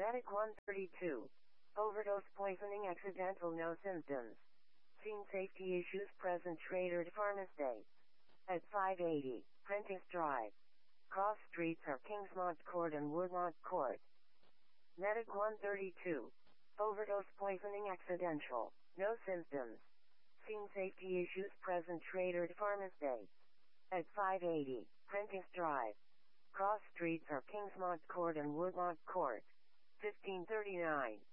Medic 132. Overdose poisoning accidental, no symptoms. Scene safety issues present, Schrader Pharmacy. At 580, Prentice Drive. Cross streets are Kingsmont Court and Woodmont Court. Medic 132. Overdose poisoning accidental, no symptoms. Scene safety issues present, Schrader Pharmacy. At 580, Prentice Drive. Cross streets are Kingsmont Court and Woodmont Court. 1539.